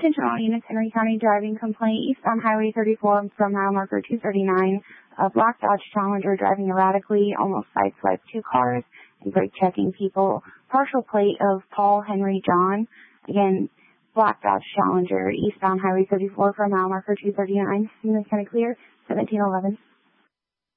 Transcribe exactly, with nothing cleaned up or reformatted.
Attention all units, Henry County driving complaint, eastbound Highway thirty-four from mile marker two thirty-nine. A black Dodge Challenger driving erratically, almost sideswiped two cars and brake checking people. Partial plate of Paul Henry John. Again, black Dodge Challenger, eastbound Highway thirty-four from mile marker two thirty-nine. Seeing this kind of clear, seventeen eleven.